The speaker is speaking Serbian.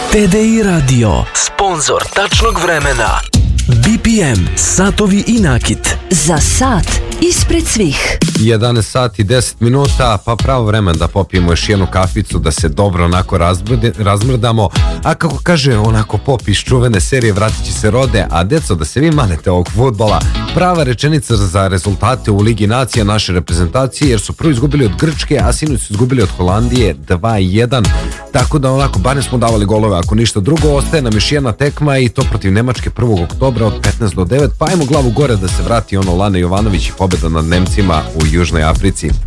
TDI Radio, sponzor tačnog vremena. BPM, satovi i nakit. Za sat ispred svih. 11 sati 10 minuta, pa pravo vremen da popijemo još jednu kaficu, da se dobro onako razmrdamo. A kako kaže onako pop iz čuvene serije Vratit će se rode, a deco da se vi manete ovog fudbala. Prava rečenica za rezultate u Ligi nacija naše reprezentacije, jer su prvo izgubili od Grčke, a sinoć su izgubili od Holandije 2-1. Tako da onako, barem smo davali golove, ako ništa drugo. Ostaje nam još jedna tekma i to protiv Nemačke 1. oktobra od 15 do 9. Pa ajmo glavu gore da se vrati ono Lane Jovanović i pobjeda nad Nemcima u Južnoj Africi.